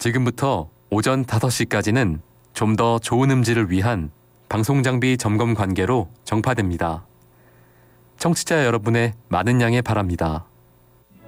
지금부터 오전 5시까지는 좀 더 좋은 음질을 위한 방송장비 점검 관계로 정파됩니다. 청취자 여러분의 많은 양해 바랍니다.